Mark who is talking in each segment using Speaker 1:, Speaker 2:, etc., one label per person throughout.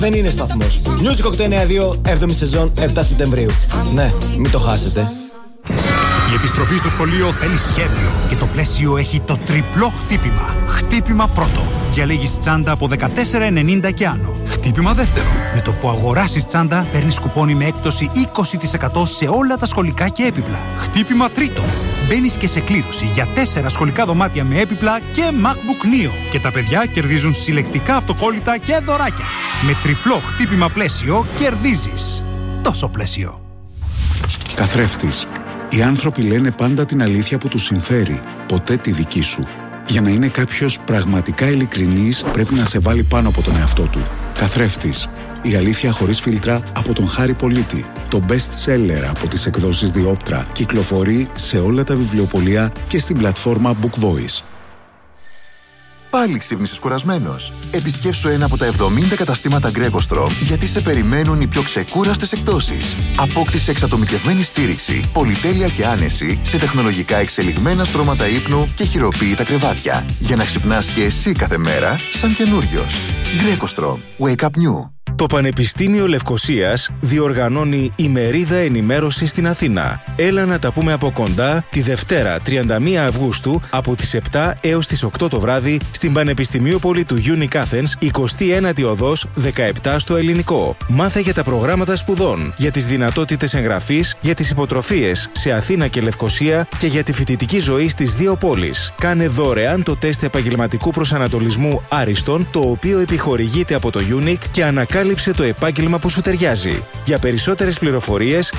Speaker 1: Δεν είναι σταθμός. Music 892, 7η σεζόν, 7 Σεπτεμβρίου. Ναι, μην το χάσετε.
Speaker 2: Η επιστροφή στο σχολείο θέλει σχέδιο και το πλαίσιο έχει το τριπλό χτύπημα. Χτύπημα πρώτο. Διαλέγεις τσάντα από 14,90 και άνω. Χτύπημα δεύτερο. Με το που αγοράσεις τσάντα, παίρνεις κουπόνι με έκπτωση 20% σε όλα τα σχολικά και έπιπλα. Χτύπημα τρίτο. Μπαίνεις και σε κλήρωση για 4 σχολικά δωμάτια με έπιπλα και MacBook Neo. Και τα παιδιά κερδίζουν συλλεκτικά αυτοκόλλητα και δωράκια. Με τριπλό χτύπημα πλαίσιο κερδίζεις. Τόσο πλαίσιο.
Speaker 3: Καθρέφτης. Οι άνθρωποι λένε πάντα την αλήθεια που τους συμφέρει, ποτέ τη δική σου. Για να είναι κάποιος πραγματικά ειλικρινής, πρέπει να σε βάλει πάνω από τον εαυτό του. Καθρέφτης. Η αλήθεια χωρίς φίλτρα από τον Χάρη Πολίτη. Το best seller από τις εκδόσεις Διόπτρα κυκλοφορεί σε όλα τα βιβλιοπωλεία και στην πλατφόρμα Book Voice.
Speaker 4: Πάλι ξύπνησες κουρασμένος? Επισκέψου ένα από τα 70 καταστήματα Greco-Strom, γιατί σε περιμένουν οι πιο ξεκούραστες εκπτώσεις. Απόκτησε εξατομικευμένη στήριξη, πολυτέλεια και άνεση σε τεχνολογικά εξελιγμένα στρώματα ύπνου και χειροποίητα κρεβάτια, για να ξυπνάς και εσύ κάθε μέρα σαν καινούριος. Greco-Strom. Wake up new.
Speaker 5: Το Πανεπιστήμιο Λευκωσίας διοργανώνει ημερίδα ενημέρωση στην Αθήνα. Έλα να τα πούμε από κοντά τη Δευτέρα 31 Αυγούστου από τις 7 έως τις 8 το βράδυ στην Πανεπιστημίοπολη του Unique Athens, 29η οδός 17 στο Ελληνικό. Μάθε για τα προγράμματα σπουδών, για τις δυνατότητες εγγραφής, για τις υποτροφίες σε Αθήνα και Λευκωσία και για τη φοιτητική ζωή στις δύο πόλεις. Κάνε δωρεάν το τεστ επαγγελματικού προσανατολισμού Άριστον, το οποίο επιχορηγείται από το Unique και ανακάλυψε το επάγγελμα που σου ταιριάζει. Για περισσότερες πληροφορίες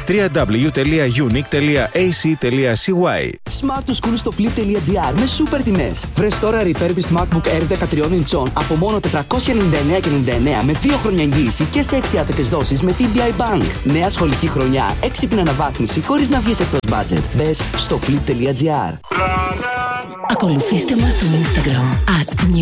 Speaker 5: www.unique.ac.cy.
Speaker 6: Smart to School στο flip.gr με σούπερ τιμές. Βρες τώρα refurbished MacBook Air 13 inch από μόνο 499,99 με 2 χρόνια εγγύηση και σε 6 άτοκες δόσεις με TBI Bank. Νέα σχολική χρονιά, έξυπνη αναβάθμιση χωρίς να βγεις εκτός budget. Μπες στο flip.gr.
Speaker 7: Ακολουθήστε μας στο Instagram